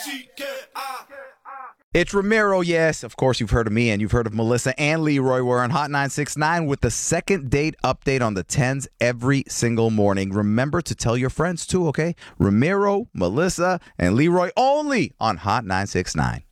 It's Ramiro, yes. Of course, you've heard of me, and you've heard of Melissa and Leroy. We're on Hot 969 with the second date update on the 10s every single morning. Remember to tell your friends, too, okay? Ramiro, Melissa, and Leroy only on Hot 969.